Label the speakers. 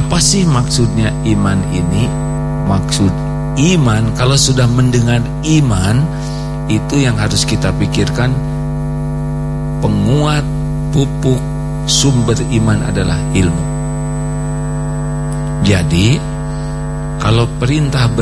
Speaker 1: Apa sih maksudnya iman ini? Maksud iman, kalau sudah mendengar iman, itu yang harus kita pikirkan. Penguat, pupuk, sumber iman adalah ilmu. Jadi kalau perintah